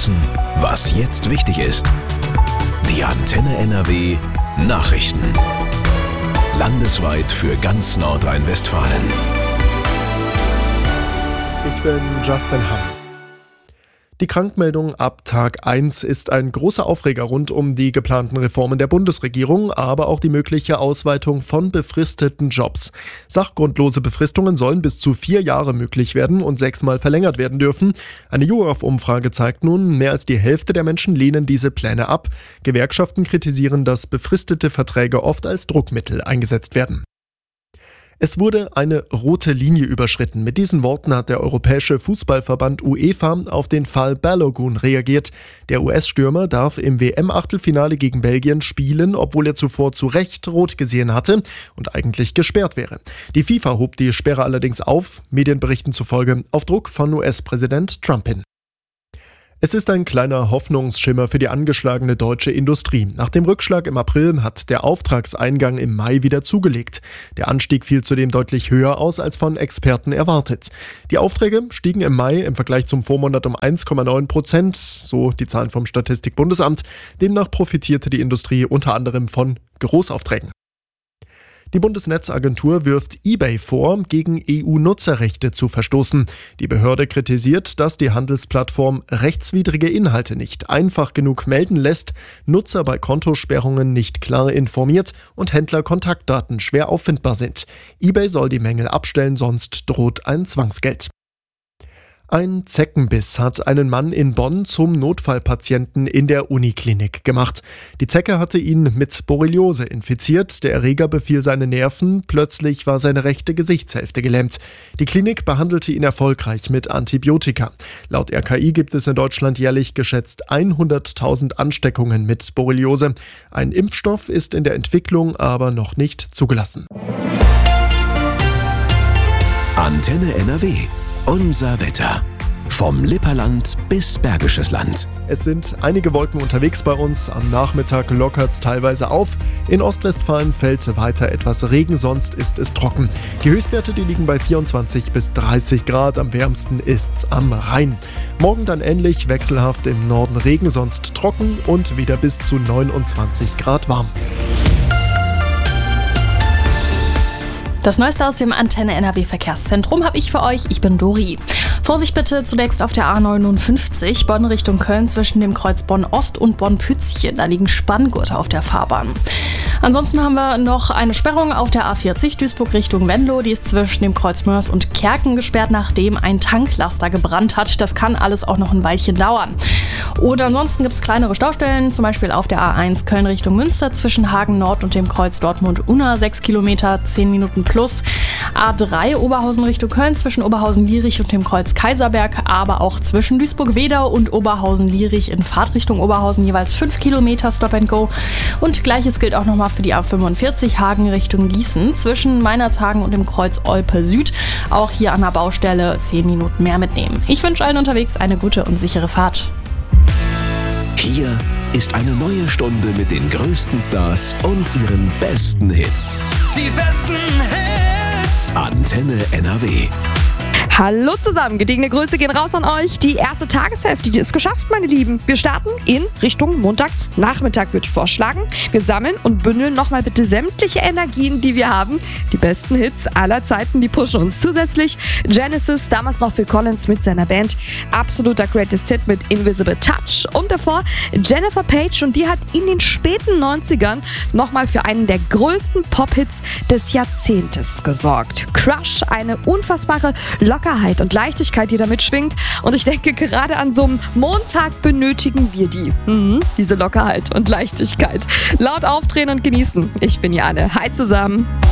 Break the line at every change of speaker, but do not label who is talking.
wissen, was jetzt wichtig ist. Die Antenne NRW Nachrichten. Landesweit für ganz Nordrhein-Westfalen.
Ich bin Justin Hamm. Die Krankmeldung ab Tag 1 ist ein großer Aufreger rund um die geplanten Reformen der Bundesregierung, aber auch die mögliche Ausweitung von befristeten Jobs. Sachgrundlose Befristungen sollen bis zu 4 Jahre möglich werden und 6-mal verlängert werden dürfen. Eine YouGov-Umfrage zeigt nun, mehr als die Hälfte der Menschen lehnen diese Pläne ab. Gewerkschaften kritisieren, dass befristete Verträge oft als Druckmittel eingesetzt werden. Es wurde eine rote Linie überschritten. Mit diesen Worten hat der Europäische Fußballverband UEFA auf den Fall Balogun reagiert. Der US-Stürmer darf im WM-Achtelfinale gegen Belgien spielen, obwohl er zuvor zu Recht rot gesehen hatte und eigentlich gesperrt wäre. Die FIFA hob die Sperre allerdings auf, Medienberichten zufolge auf Druck von US-Präsident Trump hin. Es ist ein kleiner Hoffnungsschimmer für die angeschlagene deutsche Industrie. Nach dem Rückschlag im April hat der Auftragseingang im Mai wieder zugelegt. Der Anstieg fiel zudem deutlich höher aus als von Experten erwartet. Die Aufträge stiegen im Mai im Vergleich zum Vormonat um 1,9%, so die Zahlen vom Statistikbundesamt. Demnach profitierte die Industrie unter anderem von Großaufträgen. Die Bundesnetzagentur wirft eBay vor, gegen EU-Nutzerrechte zu verstoßen. Die Behörde kritisiert, dass die Handelsplattform rechtswidrige Inhalte nicht einfach genug melden lässt, Nutzer bei Kontosperrungen nicht klar informiert und Händler-Kontaktdaten schwer auffindbar sind. eBay soll die Mängel abstellen, sonst droht ein Zwangsgeld. Ein Zeckenbiss hat einen Mann in Bonn zum Notfallpatienten in der Uniklinik gemacht. Die Zecke hatte ihn mit Borreliose infiziert, der Erreger befiel seine Nerven, plötzlich war seine rechte Gesichtshälfte gelähmt. Die Klinik behandelte ihn erfolgreich mit Antibiotika. Laut RKI gibt es in Deutschland jährlich geschätzt 100.000 Ansteckungen mit Borreliose. Ein Impfstoff ist in der Entwicklung, aber noch nicht zugelassen.
Antenne NRW. Unser Wetter. Vom Lipperland bis Bergisches Land.
Es sind einige Wolken unterwegs bei uns. Am Nachmittag lockert es teilweise auf. In Ostwestfalen fällt weiter etwas Regen, sonst ist es trocken. Die Höchstwerte, die liegen bei 24 bis 30 Grad. Am wärmsten ist's am Rhein. Morgen dann ähnlich, wechselhaft im Norden Regen, sonst trocken und wieder bis zu 29 Grad warm.
Das Neueste aus dem Antenne NRW Verkehrszentrum habe ich für euch. Ich bin Dori. Vorsicht bitte zunächst auf der A59, Bonn Richtung Köln zwischen dem Kreuz Bonn Ost und Bonn Pützchen. Da liegen Spanngurte auf der Fahrbahn. Ansonsten haben wir noch eine Sperrung auf der A40 Duisburg Richtung Venlo. Die ist zwischen dem Kreuz Mörs und Kerken gesperrt, nachdem ein Tanklaster gebrannt hat. Das kann alles auch noch ein Weilchen dauern. Oder ansonsten gibt es kleinere Staustellen, zum Beispiel auf der A1 Köln Richtung Münster zwischen Hagen Nord und dem Kreuz Dortmund-Unna, 6 Kilometer, 10 Minuten plus. A3 Oberhausen Richtung Köln zwischen Oberhausen-Lierich und dem Kreuz Kaiserberg, aber auch zwischen Duisburg-Wedau und Oberhausen-Lierich in Fahrtrichtung Oberhausen jeweils 5 Kilometer Stop and Go. Und gleiches gilt auch nochmal für die A45 Hagen Richtung Gießen zwischen Meinerzhagen und dem Kreuz Olpe Süd. Auch hier an der Baustelle 10 Minuten mehr mitnehmen. Ich wünsche allen unterwegs eine gute und sichere Fahrt.
Hier ist eine neue Stunde mit den größten Stars und ihren besten Hits.
Die besten Hits.
Antenne NRW.
Hallo zusammen, gediegene Grüße gehen raus an euch. Die erste Tageshälfte, die ist geschafft, meine Lieben. Wir starten in Richtung Montagnachmittag, würde ich vorschlagen. Wir sammeln und bündeln nochmal bitte sämtliche Energien, die wir haben. Die besten Hits aller Zeiten, die pushen uns zusätzlich. Genesis, damals noch Phil Collins mit seiner Band. Absoluter Greatest Hit mit Invisible Touch. Und davor Jennifer Page, und die hat in den späten 90ern nochmal für einen der größten Pop-Hits des Jahrzehntes gesorgt. Crush, eine unfassbare Lockerheit und Leichtigkeit, die damit schwingt. Und ich denke, gerade an so einem Montag benötigen wir diese Lockerheit und Leichtigkeit. Laut aufdrehen und genießen. Ich bin Jane. Hi zusammen.